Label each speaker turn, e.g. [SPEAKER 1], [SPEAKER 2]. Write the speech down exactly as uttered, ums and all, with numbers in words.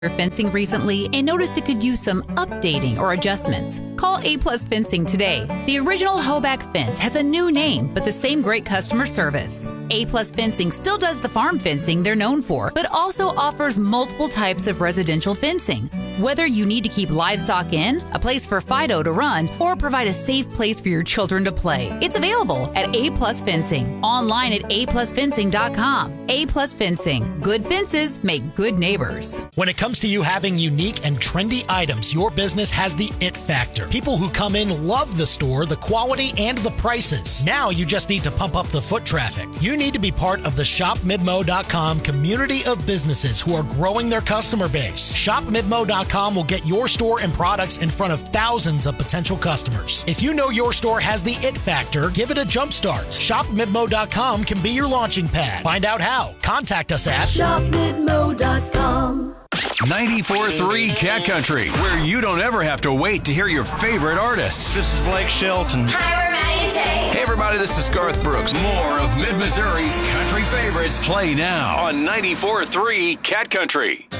[SPEAKER 1] your fencing recently and noticed it could use some updating or adjustments? Call A Plus Fencing today. The original Hoback fence has a new name, but the same great customer service. A Plus Fencing still does the farm fencing they're known for, but also offers multiple types of residential fencing. Whether you need to keep livestock in, a place for Fido to run, or provide a safe place for your children to play, it's available at A Plus Fencing. Online at a plus fencing dot com. A Plus Fencing. Good fences make good neighbors.
[SPEAKER 2] When it comes to you having unique and trendy items, your business has the it factor. People who come in love the store, the quality, and the prices. Now you just need to pump up the foot traffic. You need to be part of the shop midmo dot com community of businesses who are growing their customer base. shop midmo dot com will get your store and products in front of thousands of potential customers. If you know your store has the it factor, give it a jump start. shop midmo dot com can be your launching pad. Find out how. Contact us at
[SPEAKER 3] shop midmo dot com.
[SPEAKER 4] ninety-four point three Cat Country, where you don't ever have to wait to hear your favorite artists.
[SPEAKER 5] This is Blake Shelton.
[SPEAKER 6] Hi, we're Maddie and Tay.
[SPEAKER 4] Hey, everybody, this is Garth Brooks. More of Mid-Missouri's country favorites play now on ninety-four point three Cat Country.